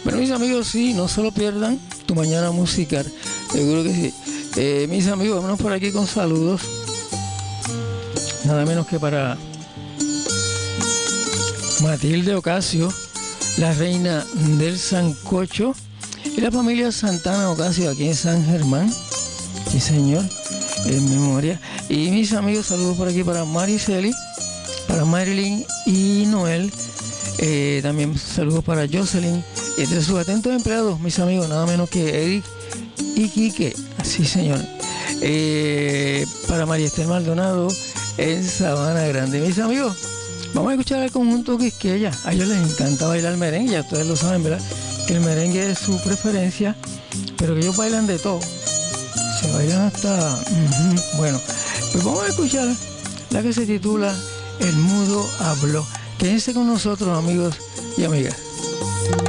Bueno, mis amigos, sí, no se lo pierdan tu mañana musical, seguro que sí. Mis amigos, vámonos por aquí con saludos, nada menos que para Matilde Ocasio, la reina del sancocho, y la familia Santana Ocasio aquí en San Germán, sí señor, en memoria. Y mis amigos, saludos por aquí para Mariceli, para Marilyn y Noel. También saludos para Jocelyn, entre sus atentos empleados, mis amigos, nada menos que Eric y Quique, sí señor. Para María Esther Maldonado en Sabana Grande. Mis amigos, vamos a escuchar el conjunto Quisqueya. A ellos les encanta bailar merengue, ya ustedes lo saben, ¿verdad? Que el merengue es su preferencia, pero que ellos bailan de todo. Se bailan hasta... Bueno, pues vamos a escuchar la que se titula El Mudo Habló. Quédense con nosotros, amigos y amigas.